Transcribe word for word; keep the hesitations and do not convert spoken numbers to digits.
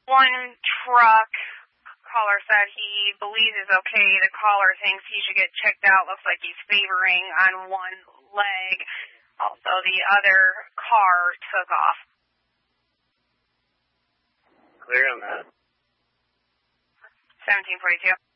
One truck caller said he believes is okay. The caller thinks he should get checked out. Looks like he's favoring on one leg. Also, the other car took off. Clear on that. seventeen forty-two.